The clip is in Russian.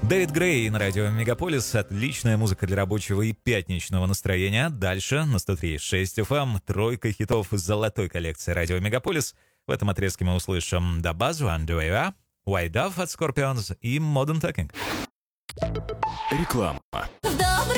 Дэвид Грей на радио Мегаполис. Отличная музыка для рабочего и пятничного настроения. Дальше на 103.6 FM тройка хитов из золотой коллекции радио Мегаполис. В этом отрезке мы услышим The Buzz One, Dua, White Dove от Scorpions и Modern Talking. Реклама. Доброе